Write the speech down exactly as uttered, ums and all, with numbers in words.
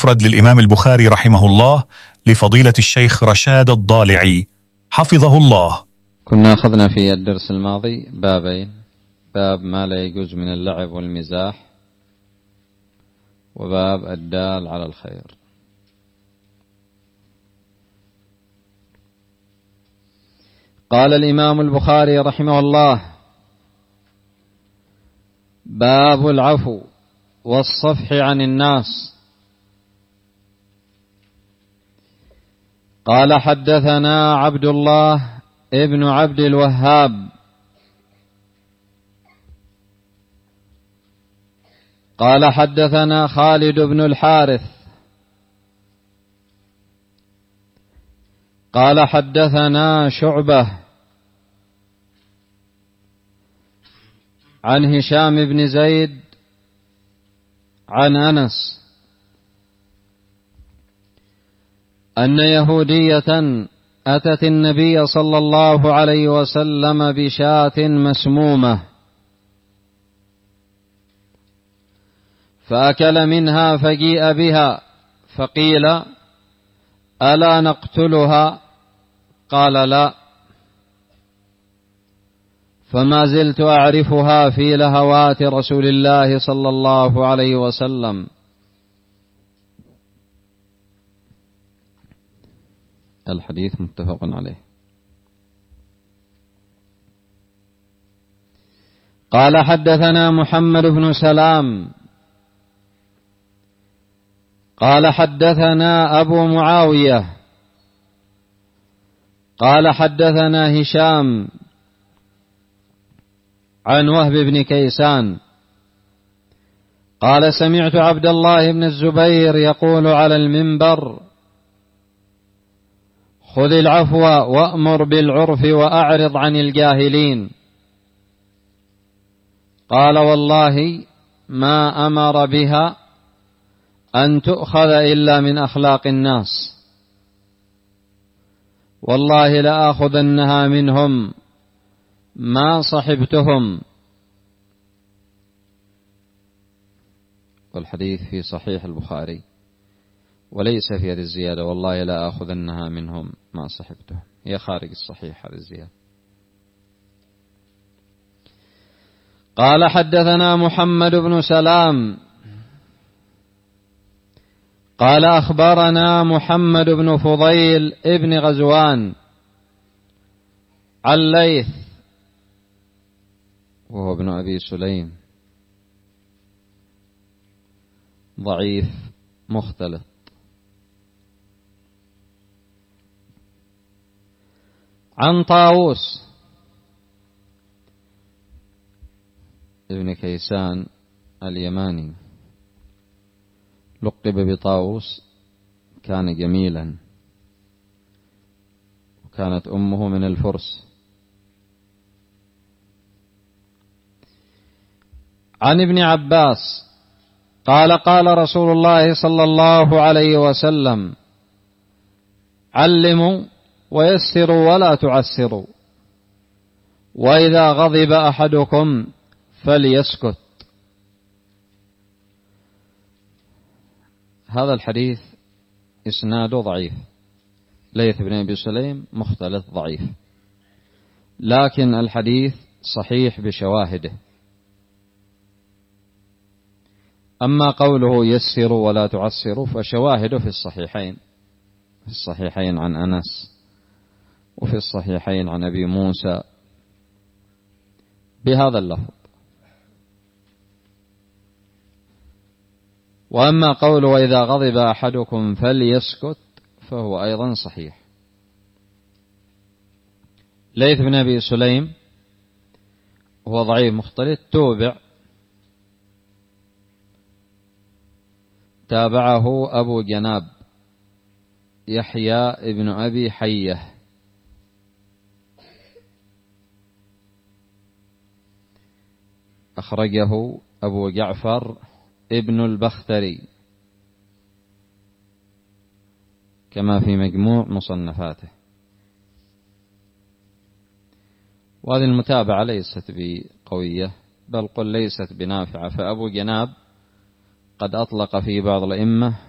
المفرد للإمام البخاري رحمه الله لفضيلة الشيخ رشاد الضالعي حفظه الله. كنا أخذنا في الدرس الماضي بابين: باب ما لا يجوز من اللعب والمزاح، وباب الدال على الخير. قال الإمام البخاري رحمه الله: باب العفو والصفح عن الناس. قال: حدثنا عبد الله ابن عبد الوهاب قال: حدثنا خالد بن الحارث قال: حدثنا شعبة عن هشام بن زيد عن أنس أن يهودية أتت النبي صلى الله عليه وسلم بشاة مسمومة، فأكل منها فجيء بها فقيل: ألا نقتلها؟ قال: لا. فما زلت أعرفها في لهوات رسول الله صلى الله عليه وسلم. الحديث متفق عليه. قال: حدثنا محمد بن سلام قال: حدثنا أبو معاوية قال: حدثنا هشام عن وهب بن كيسان قال: سمعت عبد الله بن الزبير يقول على المنبر: خذ العفو وأمر بالعرف وأعرض عن الجاهلين. قال: والله ما أمر بها أن تؤخذ إلا من أخلاق الناس، والله لآخذنها منهم ما صحبتهم. والحديث في صحيح البخاري، وليس في هذه الزيادة: والله لا آخذنها منهم ما صحبتهم، هي خارج الصحيح هذه الزيادة. قال: حدثنا محمد بن سلام قال: أخبرنا محمد بن فضيل ابن غزوان عن ليث وهو ابن أبي سليم ضعيف مختلط، عن طاووس ابن كيسان اليماني، لقب بطاووس، كان جميلا، وكانت أمه من الفرس. عن ابن عباس قال: قال رسول الله صلى الله عليه وسلم: علموا ويسروا ولا تعسروا، وإذا غضب أحدكم فليسكت. هذا الحديث إسناده ضعيف، ليث بن أبي سليم مختلط ضعيف، لكن الحديث صحيح بشواهده. أما قوله يسروا ولا تعسروا فشواهده في الصحيحين، في الصحيحين عن أنس، وفي الصحيحين عن أبي موسى بهذا اللفظ. وأما قوله وإذا غضب أحدكم فليسكت فهو أيضا صحيح. ليث بن أبي سليم هو ضعيف مختلط، توبع تابعه أبو جناب يحيى ابن أبي حية، أخرجه أبو جعفر ابن البختري كما في مجموع مصنفاته. وهذه المتابعة ليست بقوية، بل قل ليست بنافعة، فأبو جناب قد أطلق في بعض الأئمة